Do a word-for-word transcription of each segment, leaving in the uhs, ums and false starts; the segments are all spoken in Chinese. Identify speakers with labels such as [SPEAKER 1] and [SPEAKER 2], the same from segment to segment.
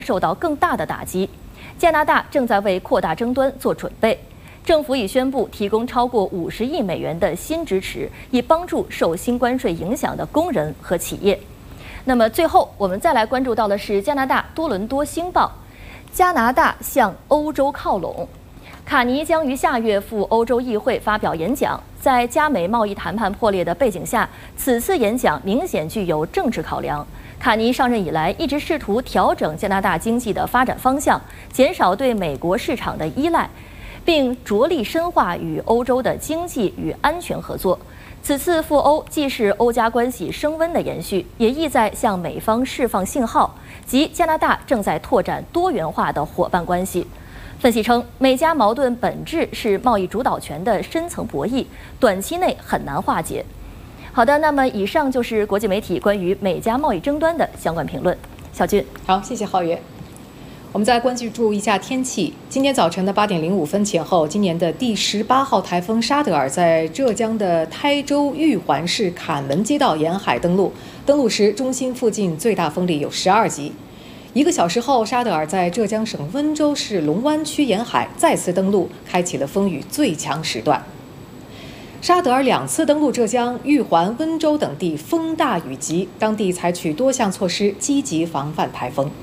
[SPEAKER 1] 受到更大的打击。加拿大正在为扩大争端做准备，政府已宣布提供超过五十亿美元的新支持，以帮助受新关税影响的工人和企业。那么最后，我们再来关注到的是加拿大多伦多星报，加拿大向欧洲靠拢。卡尼将于下月赴欧洲议会发表演讲。在加美贸易谈判破裂的背景下，此次演讲明显具有政治考量。卡尼上任以来，一直试图调整加拿大经济的发展方向，减少对美国市场的依赖，并着力深化与欧洲的经济与安全合作。此次赴欧既是欧加关系升温的延续，也意在向美方释放信号，即加拿大正在拓展多元化的伙伴关系。分析称，美加矛盾本质是贸易主导权的深层博弈，短期内很难化解。好的，那么以上就是国际媒体关于美加贸易争端的相关评论。小俊，
[SPEAKER 2] 好，谢谢浩源。我们再关注一下天气。今天早晨的八点零五分前后，今年的第十八号台风沙德尔在浙江的台州玉环市坎门街道沿海登陆，登陆时中心附近最大风力有十二级。一个小时后，沙德尔在浙江省温州市龙湾区沿海再次登陆，开启了风雨最强时段。沙德尔两次登陆浙江、玉环、温州等地，风大雨急，当地采取多项措施，积极防范台风。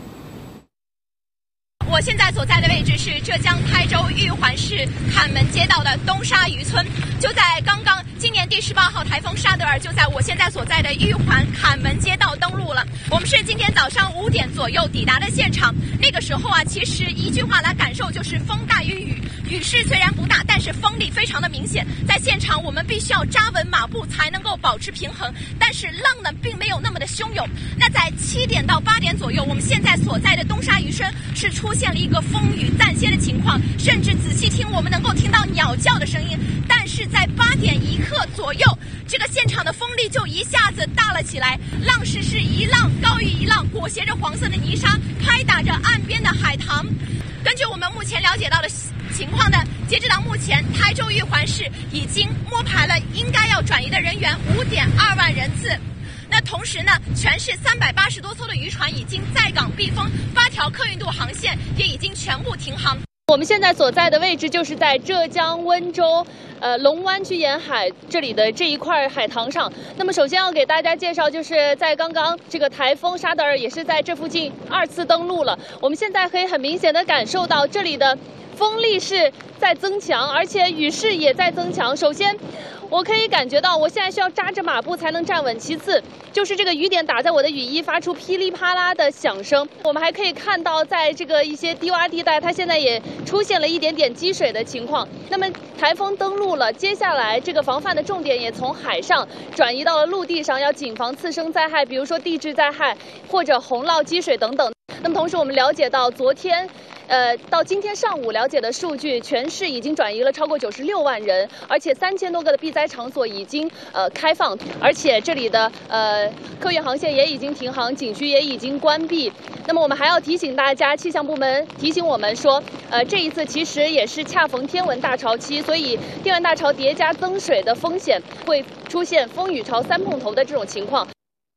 [SPEAKER 3] 我现在所在的位置是浙江台州玉环市坎门街道的东沙渔村，就在刚刚，今年第十八号台风沙德尔就在我现在所在的玉环坎门街道登陆了。我们是今天早上五点左右抵达的现场，那个时候啊，其实一句话来感受就是风大于雨。雨势虽然不大，但是风力非常的明显。在现场，我们必须要扎稳马步才能够保持平衡，但是浪呢并没有那么的汹涌。那在七点到八点左右，我们现在所在的东沙渔村是出现了一个风雨暂歇的情况，甚至仔细听，我们能够听到鸟叫的声音。但是在八点一刻左右，这个现场的风力就一下子大了起来，浪势是一浪高于一浪，裹挟着黄色的泥沙，拍打着岸边的海棠。根据我们目前了解到的情况呢，截止到目前，台州玉环市已经摸排了应该要转移的人员五点二万人次。那同时呢，全市三百八十多艘的渔船已经在港避风，八条客运渡航线也已经全部停航。
[SPEAKER 4] 我们现在所在的位置就是在浙江温州，呃龙湾区沿海这里的这一块海棠上。那么首先要给大家介绍，就是在刚刚这个台风沙德尔也是在这附近二次登陆了。我们现在可以很明显的感受到这里的风力是在增强，而且雨势也在增强。首先，我可以感觉到我现在需要扎着马步才能站稳。其次，就是这个雨点打在我的雨衣，发出噼里啪啦的响声。我们还可以看到，在这个一些低洼地带，它现在也出现了一点点积水的情况。那么台风登陆了，接下来这个防范的重点也从海上转移到了陆地上，要谨防次生灾害，比如说地质灾害或者洪涝积水等等。那么同时，我们了解到昨天。呃，到今天上午了解的数据，全市已经转移了超过九十六万人，而且三千多个的避灾场所已经呃开放，而且这里的呃客运航线也已经停航，景区也已经关闭。那么我们还要提醒大家，气象部门提醒我们说，呃，这一次其实也是恰逢天文大潮期，所以天文大潮叠加增水的风险，会出现风雨潮三碰头的这种情况。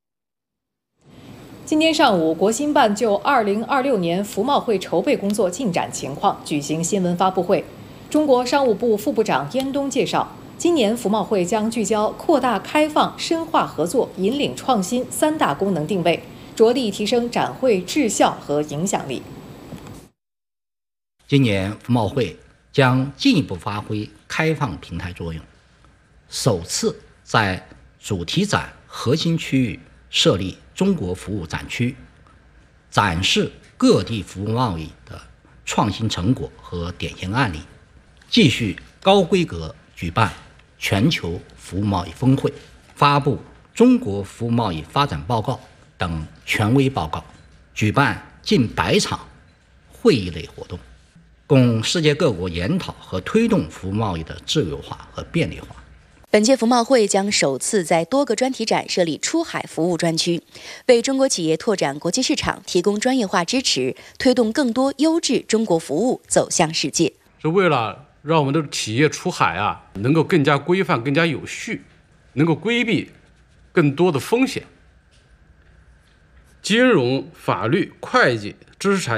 [SPEAKER 2] 今天上午，国新办就二零二六年服贸会筹备工作进展情况举行新闻发布会。中国商务部副部长燕东介绍，今年服贸会将聚焦扩大开放、深化合作、引领创新三大功能定位，着力提升展会质效和影响力。
[SPEAKER 5] 今年服贸会将进一步发挥开放平台作用，首次在主题展核心区域设立中国服务展区，展示各地服务贸易的创新成果和典型案例，继续高规格举办全球服务贸易峰会，发布中国服务贸易发展报告等权威报告，举办近百场会议类活动，供世界各国研讨和推动服务贸易的自由化和便利化。
[SPEAKER 6] 本届服贸会将首次在多个专题展设立出海服务专区，为中国企业拓展国际市场提供专业化支持，推动更多优质中国服务走向世界。
[SPEAKER 7] 是为了让我们的企业出海啊，能够更加规范、更加有序，能够规避更多的风险。金融、法律、会计、知识产